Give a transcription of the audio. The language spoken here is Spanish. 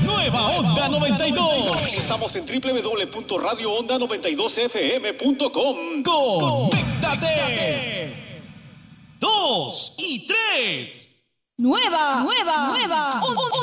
Nueva Onda 92. Estamos en www.radioonda92fm.com. ¡Conéctate! 2 y 3. Nueva.